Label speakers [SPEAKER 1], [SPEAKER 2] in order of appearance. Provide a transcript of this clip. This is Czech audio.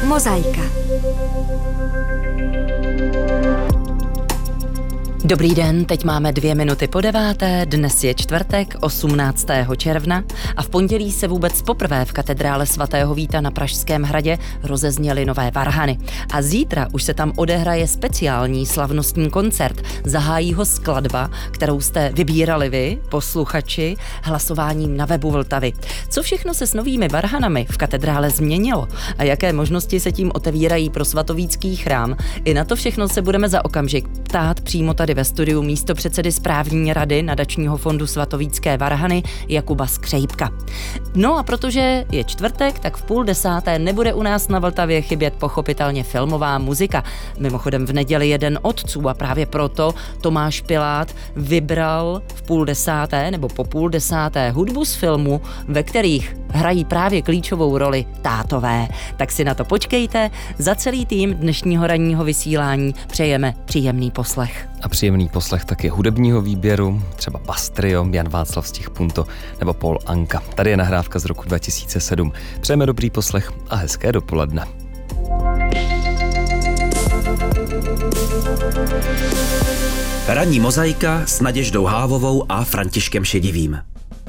[SPEAKER 1] Mozaika.
[SPEAKER 2] Dobrý den, teď máme 2 minuty po 9, dnes je čtvrtek, 18. června a v pondělí se vůbec poprvé v katedrále svatého Víta na Pražském hradě rozezněly nové varhany. A zítra už se tam odehraje speciální slavnostní koncert. Zahájí ho skladba, kterou jste vybírali vy, posluchači, hlasováním na webu Vltavy. Co všechno se s novými varhanami v katedrále změnilo a jaké možnosti se tím otevírají pro svatovícký chrám? I na to všechno se budeme za okamžik ptát přímo tady ve studiu místopředsedy správní rady nadačního fondu Svatovícké varhany Jakuba Skřejpka. No a protože je čtvrtek, tak v 9:30 nebude u nás na Vltavě chybět pochopitelně filmová muzika. Mimochodem v neděli jeden otců a právě proto Tomáš Pilát vybral v 9:30 nebo po 9:30 hudbu z filmu, ve kterých hrají právě klíčovou roli tátové. Tak si na to počkejte. Za celý tým dnešního ranního vysílání přejeme příjemný poslech.
[SPEAKER 3] A příjemný poslech taky hudebního výběru, třeba Bastrio, Jan Václav Stich-Punto nebo Paul Anka. Tady je nahrávka z roku 2007. Přejeme dobrý poslech a hezké dopoledne.
[SPEAKER 4] Ranní mozaika s Naděždou Hávovou a Františkem Šedivým.